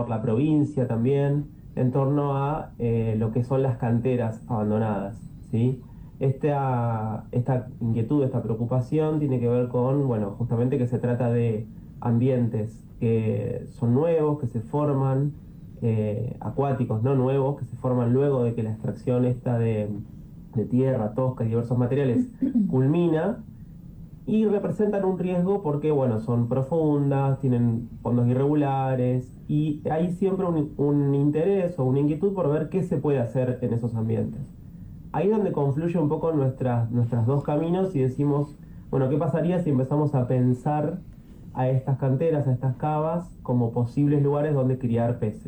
por la provincia también, en torno a lo que son las canteras abandonadas, ¿sí? Esta inquietud, esta preocupación tiene que ver con, bueno, justamente que se trata de ambientes que son nuevos, que se forman, acuáticos, no nuevos, que se forman luego de que la extracción esta de tierra, tosca y diversos materiales culmina y representan un riesgo porque, bueno, son profundas, tienen fondos irregulares y hay siempre un interés o una inquietud por ver qué se puede hacer en esos ambientes. Ahí es donde confluye un poco nuestras dos caminos y decimos, bueno, ¿qué pasaría si empezamos a pensar a estas canteras, a estas cavas, como posibles lugares donde criar peces?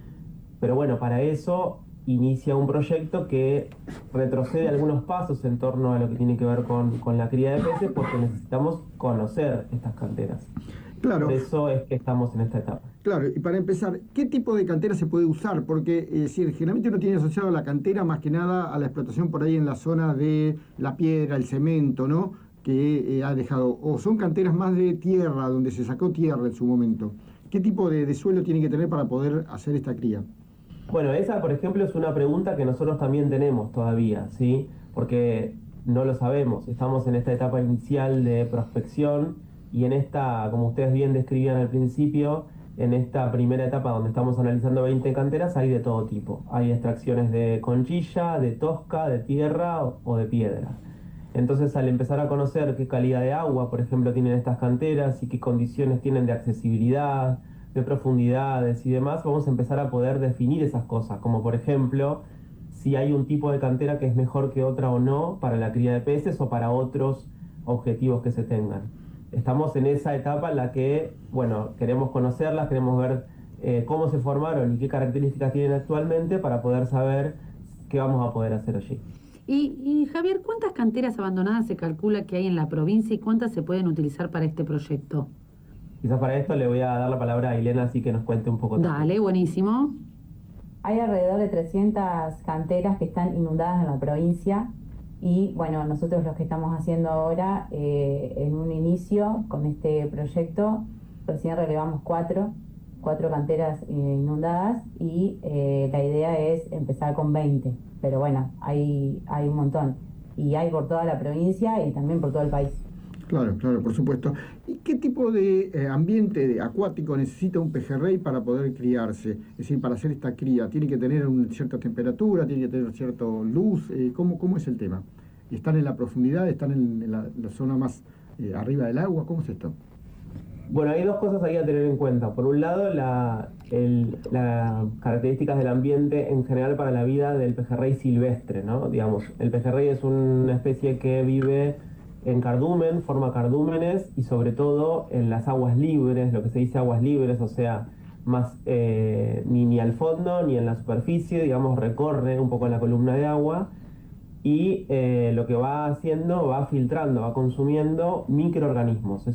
Pero bueno, para eso inicia un proyecto que retrocede algunos pasos en torno a lo que tiene que ver con la cría de peces porque necesitamos conocer estas canteras. Por Claro, eso es que estamos en esta etapa. claro. Y para empezar, ¿qué tipo de cantera se puede usar? Porque, es decir, generalmente uno tiene asociado la cantera más que nada a la explotación por ahí en la zona de la piedra, el cemento, ¿no? Que ha dejado, o son canteras más de tierra, donde se sacó tierra en su momento. ¿Qué tipo de suelo tiene que tener para poder hacer esta cría? Bueno, esa, por ejemplo, es una pregunta que nosotros también tenemos todavía, ¿sí? Porque no lo sabemos. Estamos en esta etapa inicial de prospección y en esta, como ustedes bien describían al principio, en esta primera etapa donde estamos analizando 20 canteras, hay de todo tipo. Hay extracciones de conchilla, de tosca, de tierra o de piedra. Entonces, al empezar a conocer qué calidad de agua, por ejemplo, tienen estas canteras y qué condiciones tienen de accesibilidad, de profundidades y demás, vamos a empezar a poder definir esas cosas, como por ejemplo, si hay un tipo de cantera que es mejor que otra o no para la cría de peces o para otros objetivos que se tengan. Estamos en esa etapa en la que, bueno, queremos conocerlas, queremos ver cómo se formaron y qué características tienen actualmente para poder saber qué vamos a poder hacer allí. Y Javier, ¿cuántas canteras abandonadas se calcula que hay en la provincia y cuántas se pueden utilizar para este proyecto? Quizás para esto le voy a dar la palabra a Elena, así que nos cuente un poco también. Dale, buenísimo. Hay alrededor de 300 canteras que están inundadas en la provincia y bueno, nosotros los que estamos haciendo ahora en un inicio con este proyecto, recién relevamos cuatro canteras inundadas y la idea es empezar con 20, pero bueno, hay un montón y hay por toda la provincia y también por todo el país. Claro, claro, por supuesto. ¿Y qué tipo de ambiente acuático necesita un pejerrey para poder criarse? Es decir, para hacer esta cría, ¿tiene que tener una cierta temperatura, tiene que tener cierta luz? ¿Cómo es el tema? ¿Están en la profundidad, están en la zona más arriba del agua? ¿Cómo es esto? Bueno, hay dos cosas ahí a tener en cuenta. Por un lado, las características del ambiente en general para la vida del pejerrey silvestre, ¿no? Digamos, el pejerrey es una especie que vive en cardumen, forma cardúmenes y sobre todo en las aguas libres, lo que se dice aguas libres, o sea, más ni al fondo ni en la superficie, digamos, recorre un poco la columna de agua y lo que va haciendo, va filtrando, va consumiendo microorganismos.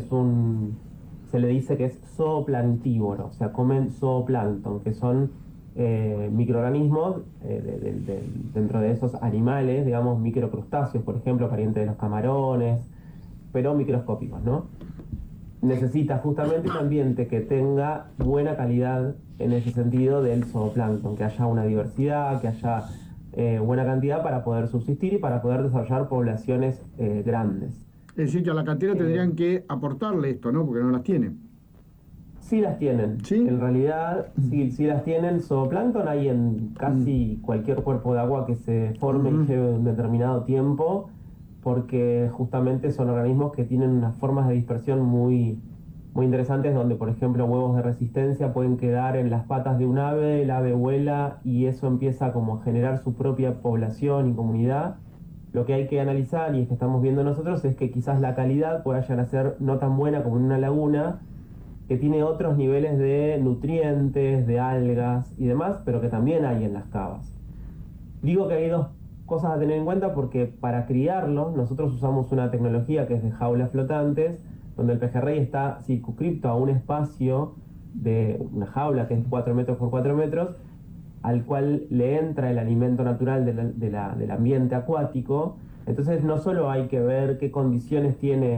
Se le dice que es zooplanktívoro, o sea, comen zooplancton, que son microorganismos dentro de esos animales, digamos, microcrustáceos, por ejemplo, parientes de los camarones, pero microscópicos, ¿no? Necesita justamente un ambiente que tenga buena calidad en ese sentido del zooplancton, que haya una diversidad, que haya buena cantidad para poder subsistir y para poder desarrollar poblaciones grandes. Es decir, que a la cantera Eh, tendrían que aportarle esto, ¿no? Porque no las tiene. Sí las tienen, ¿Sí? en realidad sí las tienen. Zooplancton hay en casi cualquier cuerpo de agua que se forme y lleve un determinado tiempo, porque justamente son organismos que tienen unas formas de dispersión muy interesantes, donde por ejemplo huevos de resistencia pueden quedar en las patas de un ave, el ave vuela y eso empieza como a generar su propia población y comunidad. Lo que hay que analizar, y es que estamos viendo nosotros, es que quizás la calidad pueda llegar a ser no tan buena como en una laguna, que tiene otros niveles de nutrientes, de algas y demás, pero que también hay en las cavas. Digo que hay dos cosas a tener en cuenta porque para criarlo nosotros usamos una tecnología que es de jaulas flotantes, donde el pejerrey está circunscripto a un espacio de una jaula que es 4 metros por 4 metros, al cual le entra el alimento natural del ambiente acuático. Entonces no solo hay que ver qué condiciones tiene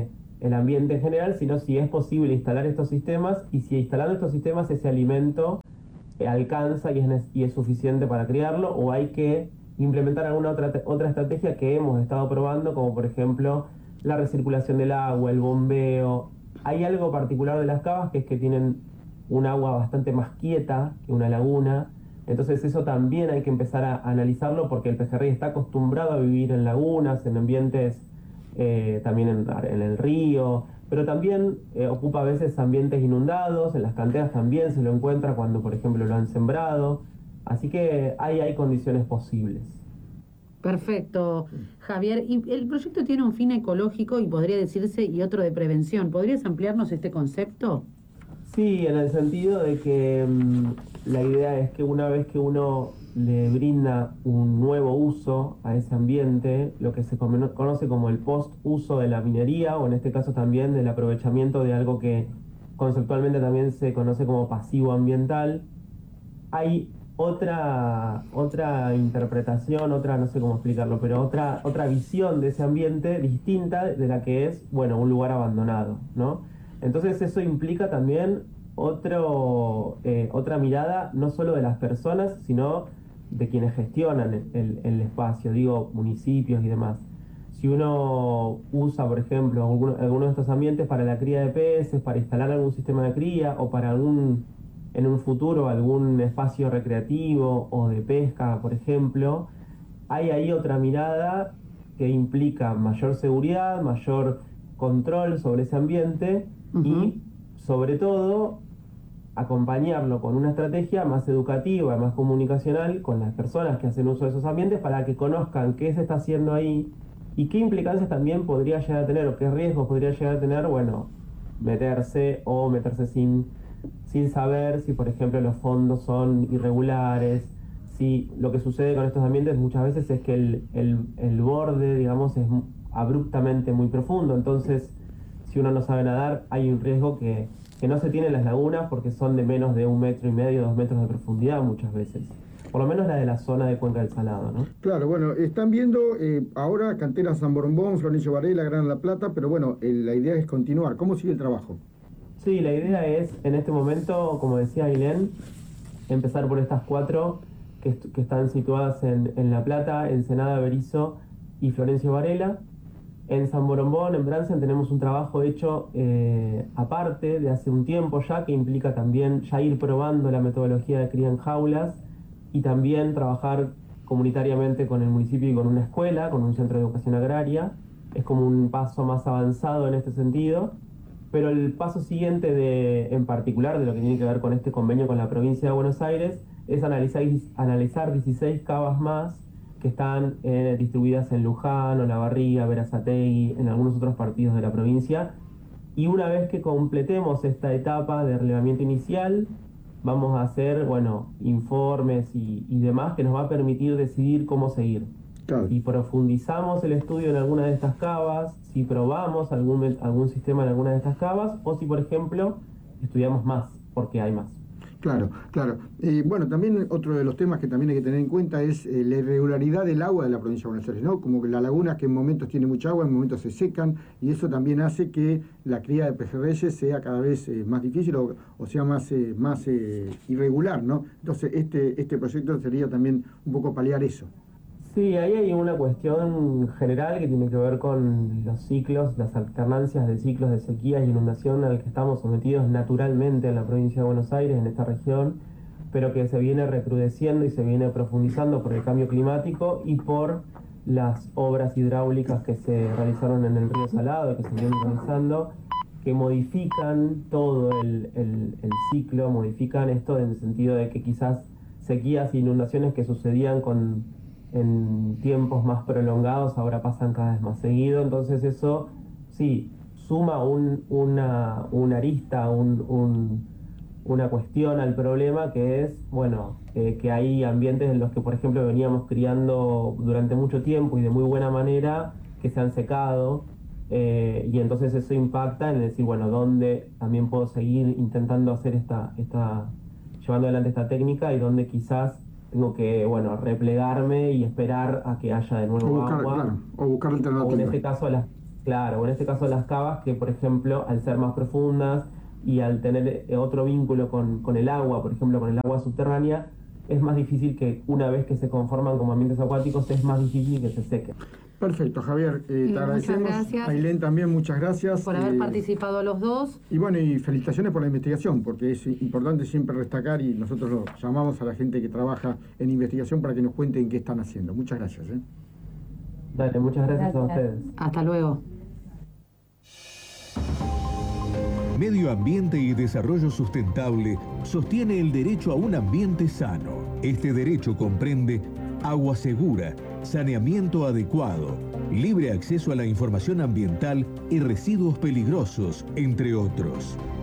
el ambiente en general, sino si es posible instalar estos sistemas y si instalando estos sistemas ese alimento alcanza y es suficiente para criarlo, o hay que implementar alguna otra estrategia que hemos estado probando, como por ejemplo la recirculación del agua, el bombeo. Hay algo particular de las cavas que es que tienen un agua bastante más quieta que una laguna, entonces eso también hay que empezar a analizarlo porque el pejerrey está acostumbrado a vivir en lagunas, en ambientes también en el río, pero también ocupa a veces ambientes inundados, en las canteras también se lo encuentra cuando por ejemplo lo han sembrado, así que hay condiciones posibles. Perfecto, Javier. Y el proyecto tiene un fin ecológico y podría decirse y otro de prevención. ¿Podrías ampliarnos este concepto? Sí, en el sentido de que la idea es que una vez que uno le brinda un nuevo uso a ese ambiente, lo que se conoce como el post-uso de la minería, o en este caso también del aprovechamiento de algo que conceptualmente también se conoce como pasivo ambiental, hay otra interpretación, no sé cómo explicarlo, pero otra visión de ese ambiente distinta de la que es, bueno, un lugar abandonado, ¿no? Entonces eso implica también otra mirada, no solo de las personas, sino de quienes gestionan el espacio, digo, municipios y demás. Si uno usa, por ejemplo, alguno de estos ambientes para la cría de peces, para instalar algún sistema de cría o para en un futuro algún espacio recreativo o de pesca, por ejemplo, hay ahí otra mirada que implica mayor seguridad, mayor control sobre ese ambiente y sobre todo acompañarlo con una estrategia más educativa, más comunicacional con las personas que hacen uso de esos ambientes para que conozcan qué se está haciendo ahí y qué implicancias también podría llegar a tener o qué riesgos podría llegar a tener, bueno, meterse sin saber si, por ejemplo, los fondos son irregulares, si lo que sucede con estos ambientes muchas veces es que el borde, digamos, es abruptamente muy profundo, entonces si uno no sabe nadar hay un riesgo que no se tiene en las lagunas porque son de menos de 1,5 metros, 2 metros de profundidad muchas veces. Por lo menos la de la zona de Cuenca del Salado, ¿no? Claro, bueno, están viendo ahora canteras San Borombón, Florencio Varela, Gran La Plata, pero bueno, la idea es continuar. ¿Cómo sigue el trabajo? Sí, la idea es, en este momento, como decía Ailén, empezar por estas 4 que están situadas en La Plata, Ensenada, Berisso y Florencio Varela. En San Borombón, en Bransen, tenemos un trabajo hecho aparte de hace un tiempo ya, que implica también ya ir probando la metodología de cría en jaulas y también trabajar comunitariamente con el municipio y con una escuela, con un centro de educación agraria. Es como un paso más avanzado en este sentido. Pero el paso siguiente, en particular, de lo que tiene que ver con este convenio con la provincia de Buenos Aires, es analizar 16 cavas más que están distribuidas en Luján, Olavarría, Berazategui, en algunos otros partidos de la provincia. Y una vez que completemos esta etapa de relevamiento inicial, vamos a hacer, bueno, informes y demás que nos va a permitir decidir cómo seguir. Claro. Si profundizamos el estudio en alguna de estas cavas, si probamos algún sistema en alguna de estas cavas, o si, por ejemplo, estudiamos más, porque hay más. Claro, claro. Bueno, también otro de los temas que también hay que tener en cuenta es la irregularidad del agua de la provincia de Buenos Aires, ¿no? Como que las lagunas que en momentos tienen mucha agua, en momentos se secan, y eso también hace que la cría de pejerreyes sea cada vez más difícil o sea más irregular, ¿no? Entonces, este proyecto sería también un poco paliar eso. Sí, ahí hay una cuestión general que tiene que ver con los ciclos, las alternancias de ciclos de sequía y inundación al que estamos sometidos naturalmente en la provincia de Buenos Aires, en esta región, pero que se viene recrudeciendo y se viene profundizando por el cambio climático y por las obras hidráulicas que se realizaron en el río Salado, que se vienen realizando, que modifican todo el ciclo, modifican esto en el sentido de que quizás sequías e inundaciones que sucedían en tiempos más prolongados ahora pasan cada vez más seguido, entonces eso sí suma una arista, una cuestión al problema que es, bueno, que hay ambientes en los que por ejemplo veníamos criando durante mucho tiempo y de muy buena manera que se han secado y entonces eso impacta en decir, bueno, ¿dónde también puedo seguir intentando hacer llevando adelante esta técnica y dónde quizás tengo que, bueno, replegarme y esperar a que haya de nuevo agua. Claro, o buscar alternativas. O en este caso Claro, o en este caso las cavas, que por ejemplo, al ser más profundas y al tener otro vínculo con el agua, por ejemplo, con el agua subterránea, es más difícil que una vez que se conforman como ambientes acuáticos, es más difícil que se sequen. Perfecto, Javier, te Muchas agradecemos. gracias. Ailén también, muchas gracias. Por haber participado a los dos. Y bueno, y felicitaciones por la investigación, porque es importante siempre destacar y nosotros lo llamamos a la gente que trabaja en investigación para que nos cuenten qué están haciendo. Muchas gracias. Dale, muchas gracias a ustedes. Hasta luego. Medio Ambiente y Desarrollo Sustentable sostiene el derecho a un ambiente sano. Este derecho comprende agua segura, saneamiento adecuado, libre acceso a la información ambiental y residuos peligrosos, entre otros.